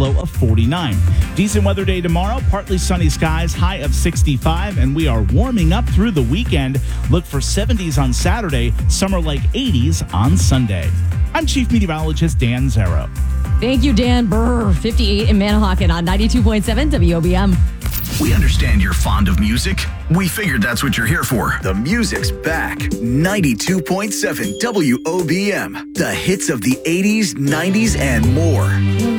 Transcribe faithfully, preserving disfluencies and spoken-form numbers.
low of forty-nine. Decent weather day tomorrow, partly sunny skies, high of sixty-five, and we are warming up through the weekend. Look for seventies on Saturday, summer-like eighties on Sunday. I'm Chief Meteorologist Dan Zero. Thank you, Dan. Brr, fifty-eight in Manahawkin on ninety-two point seven W O B M. We understand you're fond of music. We figured that's what you're here for. The music's back. ninety-two point seven W O B M. The hits of the eighties, nineties, and more.